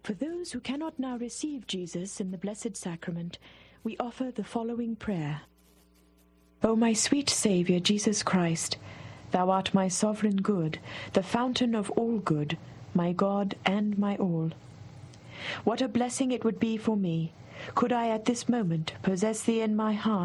For those who cannot now receive Jesus in the Blessed Sacrament, we offer the following prayer. O my sweet Saviour, Jesus Christ, Thou art my sovereign good, the fountain of all good, my God and my all. What a blessing it would be for me, could I at this moment possess Thee in my heart,